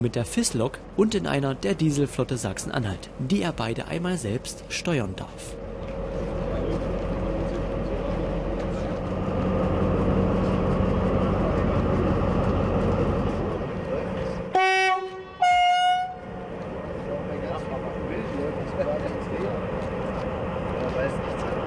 mit der FIS-Lok und in einer der Dieselflotte Sachsen-Anhalt, die er beide einmal selbst steuern darf. Ich weiß nicht.